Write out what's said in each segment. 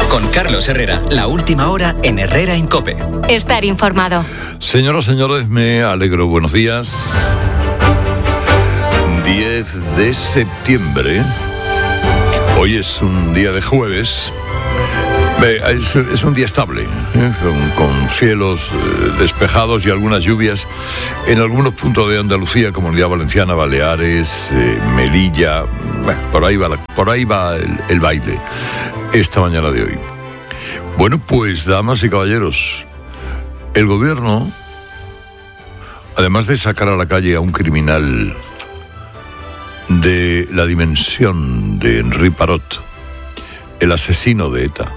Con Carlos Herrera, la última hora en Herrera en COPE. Estar informado. Señoras, señores, me alegro. Buenos días. 10 de septiembre. Hoy es un día de jueves. Es un día estable, con cielos despejados y algunas lluvias en algunos puntos de Andalucía, Comunidad Valenciana, Baleares, Melilla. Por ahí va el baile esta mañana de hoy. Bueno, pues, damas y caballeros, el gobierno, además de sacar a la calle a un criminal de la dimensión de Henri Parot, el asesino de ETA,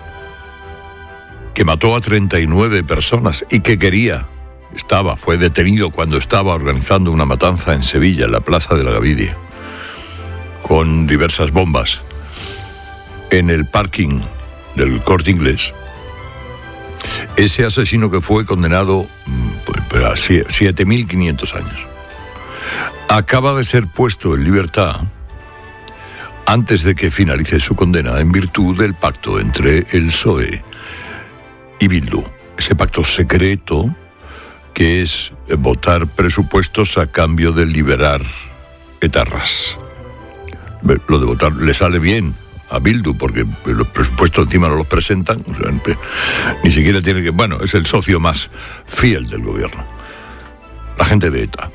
que mató a 39 personas y que fue detenido cuando estaba organizando una matanza en Sevilla, en la Plaza de la Gavidia, con diversas bombas en el parking del Corte Inglés. Ese asesino que fue condenado a 7.500 años acaba de ser puesto en libertad antes de que finalice su condena en virtud del pacto entre el PSOE y Bildu. Ese pacto secreto que es votar presupuestos a cambio de liberar etarras. Lo de votar le sale bien a Bildu porque los presupuestos encima no los presentan, o sea, ni siquiera tiene que... Bueno, es el socio más fiel del gobierno, la gente de ETA.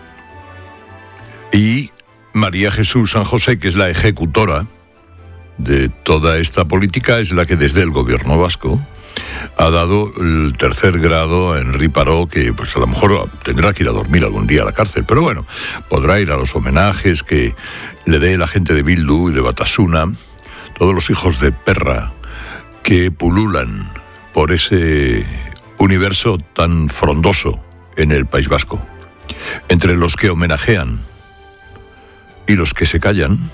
Y María Jesús San José, que es la ejecutora de toda esta política, es la que desde el gobierno vasco ha dado el tercer grado a Henri Parot, que pues a lo mejor tendrá que ir a dormir algún día a la cárcel, pero bueno, podrá ir a los homenajes que le dé la gente de Bildu y de Batasuna, todos los hijos de perra que pululan por ese universo tan frondoso en el País Vasco, entre los que homenajean y los que se callan,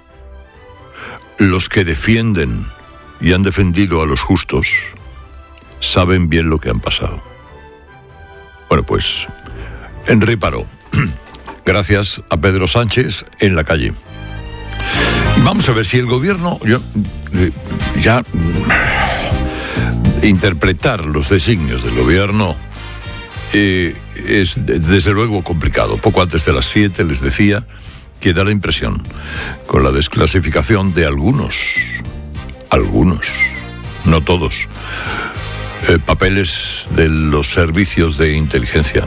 los que defienden y han defendido a los justos, saben bien lo que han pasado. Bueno, pues, Henri Parot, gracias a Pedro Sánchez en la calle. Vamos a ver si el gobierno, interpretar los designios del gobierno es desde luego complicado. Poco antes de las 7 les decía que da la impresión, con la desclasificación de algunos, no todos, papeles de los servicios de inteligencia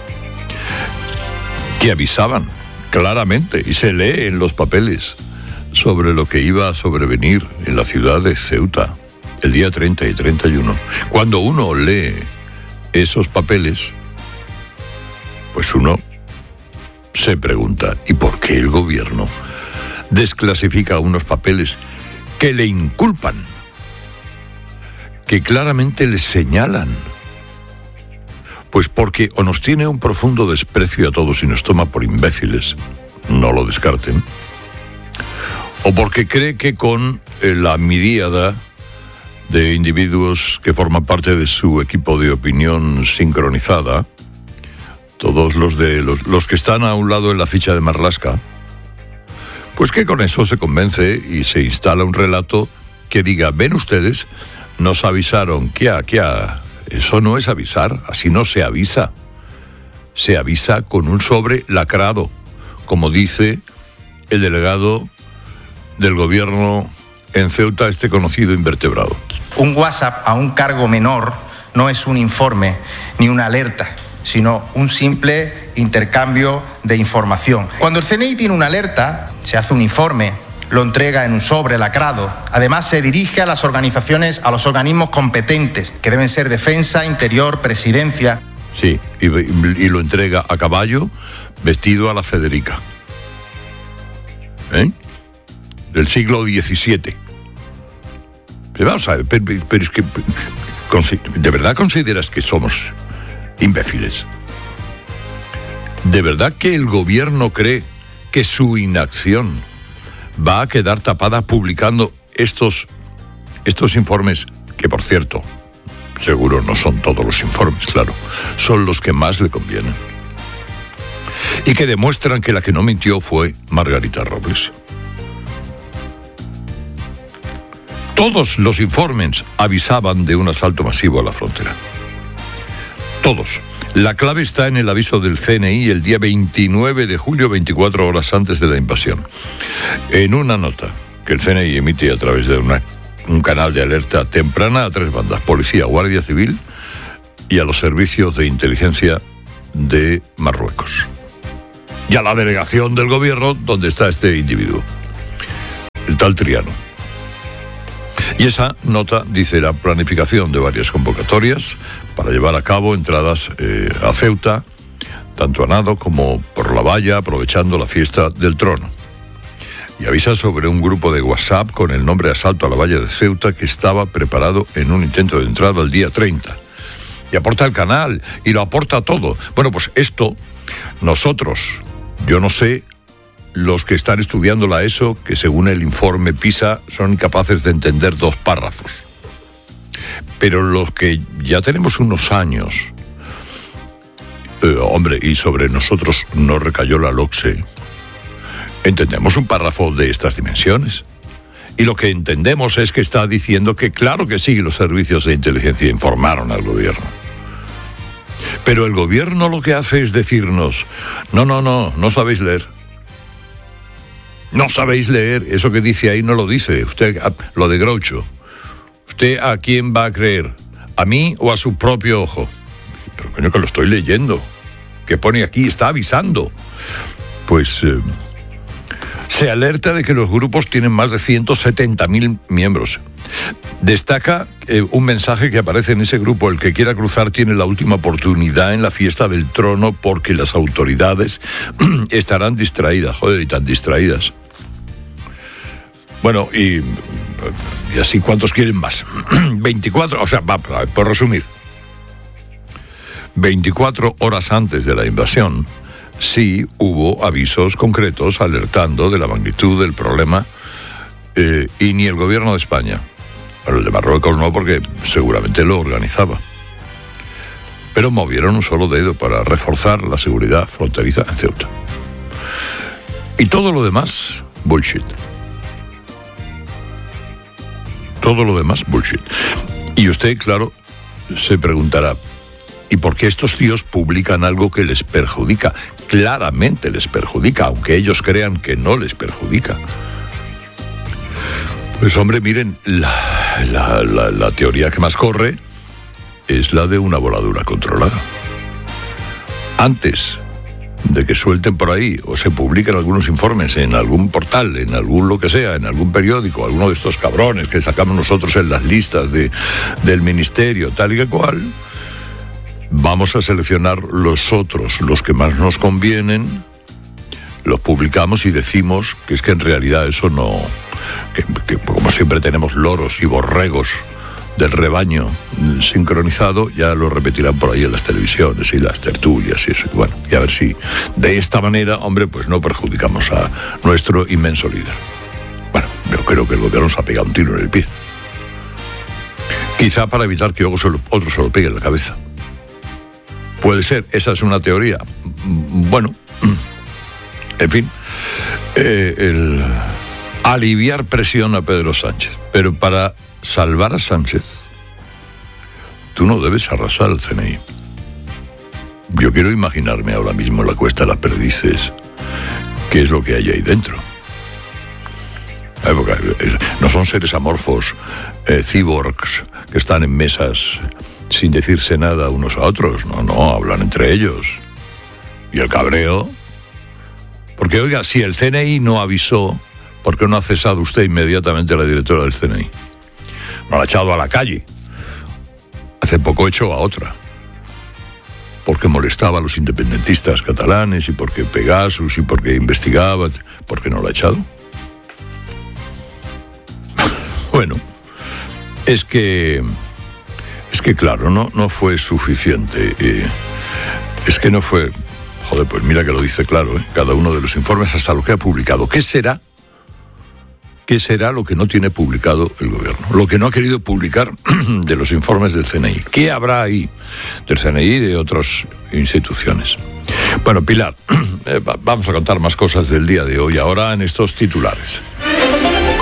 que avisaban claramente, y se lee en los papeles, sobre lo que iba a sobrevenir en la ciudad de Ceuta el día 30 y 31. Cuando uno lee esos papeles, pues uno se pregunta, ¿y por qué el gobierno desclasifica unos papeles que le inculpan, que claramente le señalan? Pues porque o nos tiene un profundo desprecio a todos y nos toma por imbéciles, no lo descarten, o porque cree que con la miríada de individuos que forman parte de su equipo de opinión sincronizada, todos los que están a un lado en la ficha de Marlaska, pues que con eso se convence y se instala un relato que diga, ven ustedes, nos avisaron, ¿qué? Eso no es avisar, así no se avisa. Se avisa con un sobre lacrado, como dice el delegado del gobierno en Ceuta, este conocido invertebrado. Un WhatsApp a un cargo menor no es un informe ni una alerta, sino un simple intercambio de información. Cuando el CNI tiene una alerta, se hace un informe, lo entrega en un sobre lacrado. Además, se dirige a las organizaciones, a los organismos competentes, que deben ser Defensa, Interior, Presidencia. Sí, y lo entrega a caballo, vestido a la Federica. Del siglo XVII. Pero vamos a ver, pero es que... ¿De verdad consideras que somos imbéciles? ¿De verdad que el gobierno cree que su inacción va a quedar tapada publicando estos informes, que por cierto, seguro no son todos los informes, claro, son los que más le convienen, y que demuestran que la que no mintió fue Margarita Robles? Todos los informes avisaban de un asalto masivo a la frontera. Todos. La clave está en el aviso del CNI el día 29 de julio, 24 horas antes de la invasión. En una nota que el CNI emite a través de un canal de alerta temprana a 3 bandas: Policía, Guardia Civil y a los servicios de inteligencia de Marruecos. Y a la delegación del gobierno donde está este individuo, el tal Triano. Y esa nota dice la planificación de varias convocatorias para llevar a cabo entradas a Ceuta, tanto a nado como por la valla, aprovechando la fiesta del trono. Y avisa sobre un grupo de WhatsApp con el nombre Asalto a la valla de Ceuta que estaba preparado en un intento de entrada el día 30. Y aporta el canal y lo aporta todo. Bueno, pues esto, nosotros, yo no sé, los que están estudiando la ESO, que según el informe PISA son incapaces de entender 2 párrafos. Pero los que ya tenemos unos años, hombre, y sobre nosotros no recayó la LOCSE, entendemos un párrafo de estas dimensiones. Y lo que entendemos es que está diciendo que claro que sí, los servicios de inteligencia informaron al gobierno. Pero el gobierno lo que hace es decirnos, no sabéis leer. No sabéis leer, eso que dice ahí no lo dice. Usted, lo de Groucho. ¿Usted a quién va a creer? ¿A mí o a su propio ojo? Pero coño, que lo estoy leyendo. ¿Qué pone aquí? Está avisando. Pues se alerta de que los grupos tienen más de 170.000 miembros. Destaca un mensaje que aparece en ese grupo: el que quiera cruzar tiene la última oportunidad en la fiesta del trono porque las autoridades estarán distraídas. Joder, y tan distraídas. Bueno, y así, ¿cuántos quieren más? 24, o sea, por resumir, 24 horas antes de la invasión, sí hubo avisos concretos alertando de la magnitud del problema, y ni el gobierno de España, pero el de Marruecos no, porque seguramente lo organizaba, pero movieron un solo dedo para reforzar la seguridad fronteriza en Ceuta. Y todo lo demás, bullshit. Todo lo demás, bullshit. Y usted, claro, se preguntará, ¿y por qué estos tíos publican algo que les perjudica? Claramente les perjudica, aunque ellos crean que no les perjudica. Pues hombre, miren, la teoría que más corre es la de una voladura controlada. Antes de que suelten por ahí o se publiquen algunos informes en algún portal, en algún lo que sea, en algún periódico, alguno de estos cabrones que sacamos nosotros en las listas del ministerio, tal y que cual, vamos a seleccionar los otros, los que más nos convienen, los publicamos y decimos que es que en realidad eso no, que como siempre tenemos loros y borregos del rebaño sincronizado, ya lo repetirán por ahí en las televisiones y las tertulias y eso. Bueno, y a ver si de esta manera, hombre, pues no perjudicamos a nuestro inmenso líder. Bueno, yo creo que el gobierno se ha pegado un tiro en el pie. Quizá para evitar que otro se lo pegue en la cabeza. Puede ser, esa es una teoría. Bueno, en fin, el aliviar presión a Pedro Sánchez. Pero para salvar a Sánchez, tú no debes arrasar al CNI. Yo quiero imaginarme ahora mismo la Cuesta de las Perdices, qué es lo que hay ahí dentro. Porque no son seres amorfos, cyborgs, que están en mesas sin decirse nada unos a otros. No, hablan entre ellos. Y el cabreo. Porque, oiga, si el CNI no avisó, ¿por qué no ha cesado usted inmediatamente a la directora del CNI? No la ha echado a la calle. Hace poco echó a otra. Porque molestaba a los independentistas catalanes y porque Pegasus y porque investigaba. ¿Por qué no la ha echado? Bueno, es que claro, no fue suficiente. Es que no fue... Joder, pues mira que lo dice claro, cada uno de los informes hasta lo que ha publicado. ¿Qué será? ¿Qué será lo que no tiene publicado el gobierno? Lo que no ha querido publicar de los informes del CNI. ¿Qué habrá ahí del CNI y de otras instituciones? Bueno, Pilar, vamos a contar más cosas del día de hoy ahora en estos titulares.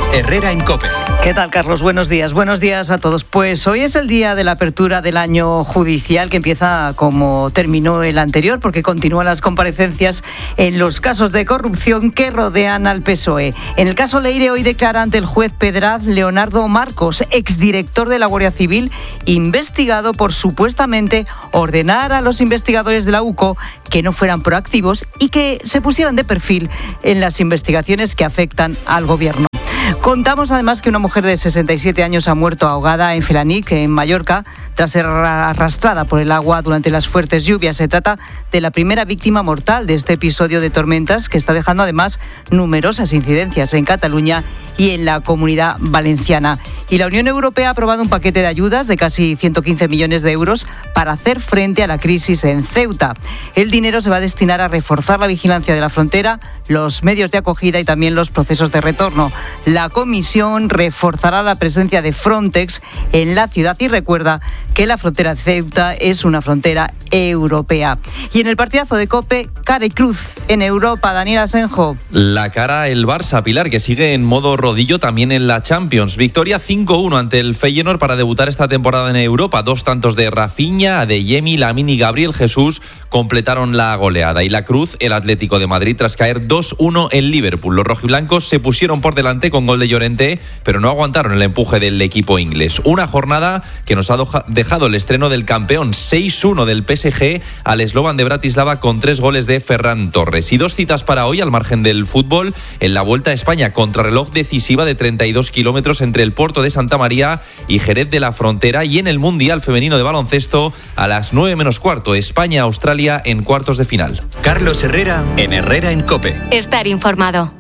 Herrera en COPE. ¿Qué tal, Carlos? Buenos días. Buenos días a todos. Pues hoy es el día de la apertura del año judicial, que empieza como terminó el anterior, porque continúan las comparecencias en los casos de corrupción que rodean al PSOE. En el caso Leire, hoy declara ante el juez Pedraz Leonardo Marcos, exdirector de la Guardia Civil, investigado por supuestamente ordenar a los investigadores de la UCO que no fueran proactivos y que se pusieran de perfil en las investigaciones que afectan al gobierno. Contamos además que una mujer de 67 años ha muerto ahogada en Felanic, en Mallorca, tras ser arrastrada por el agua durante las fuertes lluvias. Se trata de la primera víctima mortal de este episodio de tormentas, que está dejando además numerosas incidencias en Cataluña y en la Comunidad Valenciana. Y la Unión Europea ha aprobado un paquete de ayudas de casi 115 millones de euros para hacer frente a la crisis en Ceuta. El dinero se va a destinar a reforzar la vigilancia de la frontera, los medios de acogida y también los procesos de retorno. La Comisión reforzará la presencia de Frontex en la ciudad y recuerda que la frontera de Ceuta es una frontera europea. Y en el partidazo de COPE, cara y cruz en Europa. Daniel Asenjo. La cara el Barça, Pilar, que sigue en modo rodillo también en la Champions. Victoria 5-1 ante el Feyenoord para debutar esta temporada en Europa. 2 tantos de Rafinha, Adeyemi, Lamine y Gabriel Jesús completaron la goleada. Y la cruz, el Atlético de Madrid, tras caer 2-1 en Liverpool. Los rojiblancos se pusieron por delante con gol de Llorente, pero no aguantaron el empuje del equipo inglés. Una jornada que nos ha dejado el estreno del campeón, 6-1 del PSG al Slovan de Bratislava con 3 goles de Ferran Torres. Y 2 citas para hoy al margen del fútbol en la Vuelta a España, contrarreloj decisiva de 32 kilómetros entre el Puerto de Santa María y Jerez de la Frontera, y en el Mundial Femenino de Baloncesto a las 9 menos cuarto, España-Australia en cuartos de final. Carlos Herrera en Herrera en COPE. Estar informado.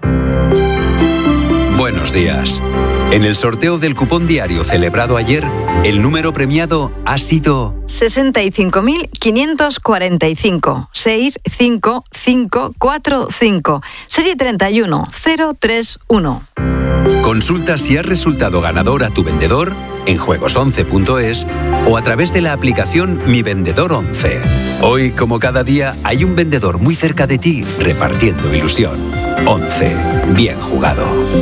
Buenos días. En el sorteo del cupón diario celebrado ayer, el número premiado ha sido 65.545 65545, serie 31031. Consulta si has resultado ganador a tu vendedor en juegos11.es o a través de la aplicación Mi Vendedor 11. Hoy, como cada día, hay un vendedor muy cerca de ti repartiendo ilusión. 11. Bien jugado.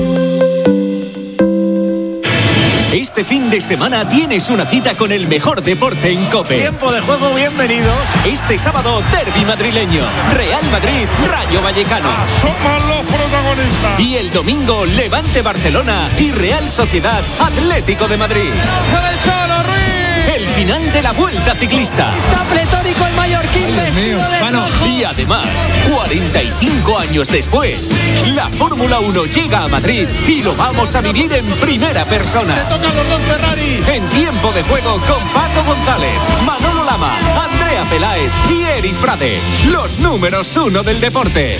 Este fin de semana tienes una cita con el mejor deporte en COPE. Tiempo de juego, bienvenidos. Este sábado, derbi madrileño. Real Madrid, Rayo Vallecano. Somos los protagonistas. Y el domingo, Levante Barcelona y Real Sociedad Atlético de Madrid. El final de la Vuelta Ciclista. Está pletórico el mallorquín vestido de rojo. Y además, 45 años después, la Fórmula 1 llega a Madrid y lo vamos a vivir en primera persona. Se tocan los dos Ferrari. En tiempo de juego con Paco González, Manolo Lama, Andrea Peláez y Eri Frade. Los números 1 del deporte.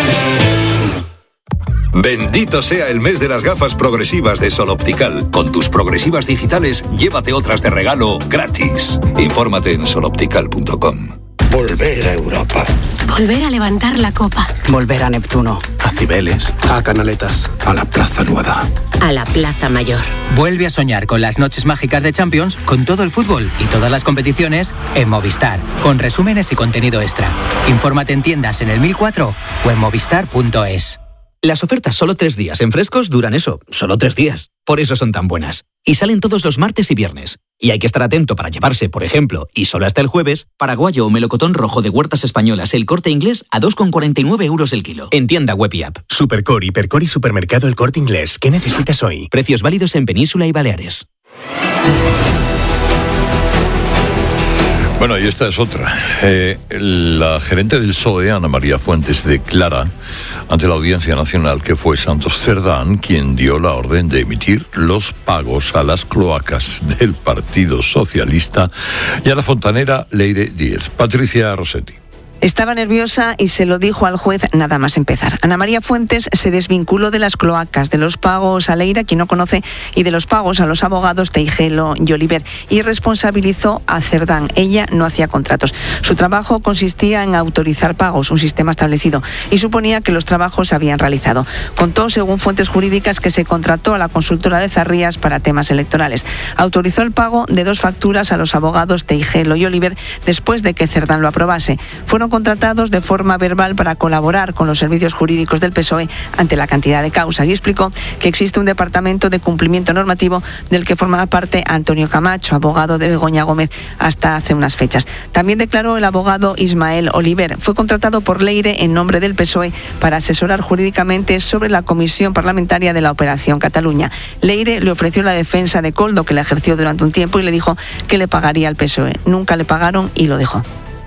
Bendito sea el mes de las gafas progresivas de Sol Optical. Con tus progresivas digitales, llévate otras de regalo gratis. Infórmate en soloptical.com. Volver a Europa. Volver a levantar la copa. Volver a Neptuno. A Cibeles. A Canaletas. A la Plaza Nueva. A la Plaza Mayor. Vuelve a soñar con las noches mágicas de Champions, con todo el fútbol y todas las competiciones en Movistar, con resúmenes y contenido extra. Infórmate en tiendas en el 1004 o en movistar.es. Las ofertas solo 3 días en Frescos duran eso, solo 3 días. Por eso son tan buenas. Y salen todos los martes y viernes. Y hay que estar atento para llevarse, por ejemplo, y solo hasta el jueves, paraguayo o melocotón rojo de Huertas Españolas El Corte Inglés a 2,49 euros el kilo. En tienda web y app. Supercore, Hipercore y Supermercado El Corte Inglés. ¿Qué necesitas hoy? Precios válidos en Península y Baleares. Bueno, y esta es otra. La gerente del PSOE, Ana María Fuentes, declara ante la Audiencia Nacional que fue Santos Cerdán quien dio la orden de emitir los pagos a las cloacas del Partido Socialista y a la fontanera Leire Díez. Patricia Rossetti. Estaba nerviosa y se lo dijo al juez nada más empezar. Ana María Fuentes se desvinculó de las cloacas, de los pagos a Leira, quien no conoce, y de los pagos a los abogados Teijelo y Oliver, y responsabilizó a Cerdán. Ella no hacía contratos. Su trabajo consistía en autorizar pagos, un sistema establecido, y suponía que los trabajos se habían realizado. Contó, según fuentes jurídicas, que se contrató a la consultora de Zarrías para temas electorales. Autorizó el pago de 2 facturas a los abogados Teijelo y Oliver después de que Cerdán lo aprobase. Fueron fueron contratados de forma verbal para colaborar con los servicios jurídicos del PSOE ante la cantidad de causas, y explicó que existe un departamento de cumplimiento normativo del que formaba parte Antonio Camacho, abogado de Begoña Gómez hasta hace unas fechas. También declaró el abogado Ismael Oliver. Fue contratado por Leire en nombre del PSOE para asesorar jurídicamente sobre la comisión parlamentaria de la Operación Cataluña. Leire le ofreció la defensa de Koldo, que la ejerció durante un tiempo, y le dijo que le pagaría al PSOE. Nunca le pagaron y lo dejó.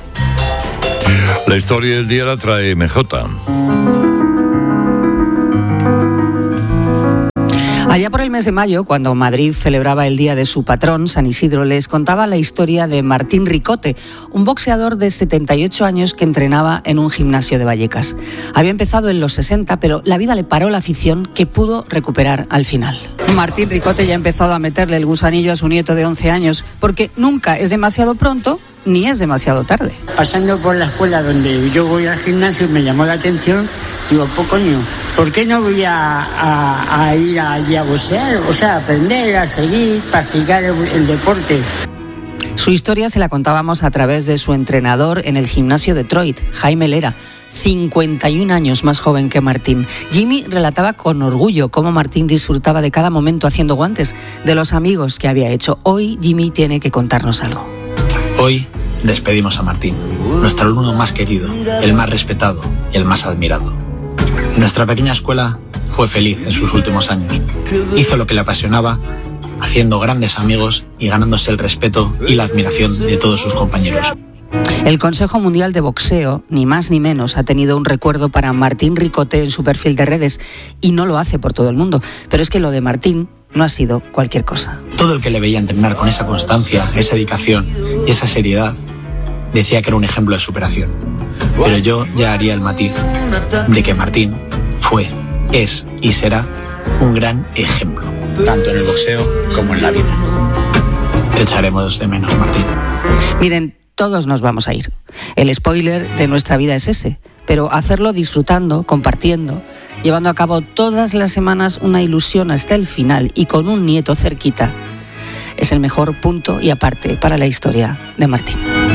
La historia del día la trae MJ. Allá por el mes de mayo, cuando Madrid celebraba el día de su patrón, San Isidro, les contaba la historia de Martín Ricote, un boxeador de 78 años que entrenaba en un gimnasio de Vallecas. Había empezado en los 60, pero la vida le paró la afición que pudo recuperar al final. Martín Ricote ya ha empezado a meterle el gusanillo a su nieto de 11 años, porque nunca es demasiado pronto ni es demasiado tarde. Pasando por la escuela donde yo voy al gimnasio me llamó la atención, digo, pues coño, ¿por qué no voy a ir allí a boxear? O sea, aprender, a seguir, practicar el deporte. Su historia se la contábamos a través de su entrenador en el gimnasio Detroit, Jaime Lera, 51 años más joven que Martín. Jimmy relataba con orgullo cómo Martín disfrutaba de cada momento haciendo guantes, de los amigos que había hecho. Hoy Jimmy tiene que contarnos algo. Hoy despedimos a Martín, nuestro alumno más querido, el más respetado y el más admirado. Nuestra pequeña escuela fue feliz en sus últimos años. Hizo lo que le apasionaba, haciendo grandes amigos y ganándose el respeto y la admiración de todos sus compañeros. El Consejo Mundial de Boxeo, ni más ni menos, ha tenido un recuerdo para Martín Ricote en su perfil de redes, y no lo hace por todo el mundo. Pero es que lo de Martín no ha sido cualquier cosa. Todo el que le veía entrenar con esa constancia, esa dedicación y esa seriedad decía que era un ejemplo de superación. Pero yo ya haría el matiz de que Martín fue, es y será un gran ejemplo, tanto en el boxeo como en la vida. Te echaremos de menos, Martín. Miren, todos nos vamos a ir. El spoiler de nuestra vida es ese, pero hacerlo disfrutando, compartiendo, llevando a cabo todas las semanas una ilusión hasta el final y con un nieto cerquita, es el mejor punto y aparte para la historia de Martín.